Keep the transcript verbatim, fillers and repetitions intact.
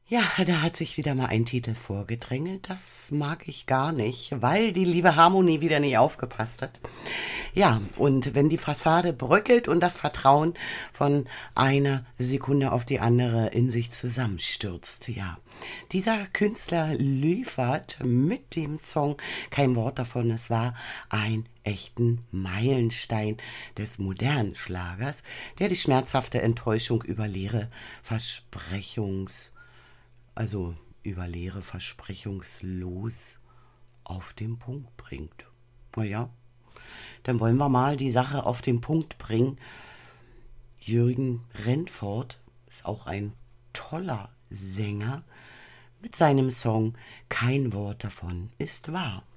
Ja, da hat sich wieder mal ein Titel vorgedrängelt. Das mag ich gar nicht, weil die liebe Harmonie wieder nicht aufgepasst hat. Ja, und wenn die Fassade bröckelt und das Vertrauen von einer Sekunde auf die andere in sich zusammenstürzt, ja. Dieser Künstler liefert mit dem Song kein Wort davon. Es war ein echten Meilenstein des modernen Schlagers, der die schmerzhafte Enttäuschung über leere Versprechungs also über Leere versprechungslos auf den Punkt bringt. Naja, dann wollen wir mal die Sache auf den Punkt bringen. Jürgen Rentfort ist auch ein toller Sänger mit seinem Song Kein Wort davon ist wahr.